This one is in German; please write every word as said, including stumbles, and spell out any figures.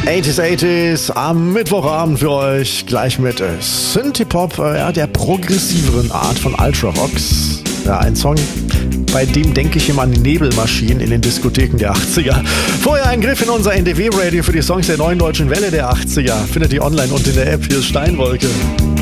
achtziger achtziger am Mittwochabend für euch, gleich mit äh, Synthie-Pop, äh, ja, der progressiveren Art von Ultravox. Ja, ein Song, bei dem denke ich immer an die Nebelmaschinen in den Diskotheken der achtziger. Vorher ein Griff in unser N D W-Radio für die Songs der neuen deutschen Welle der achtziger. Findet ihr online und in der App. Hier ist Steinwolke.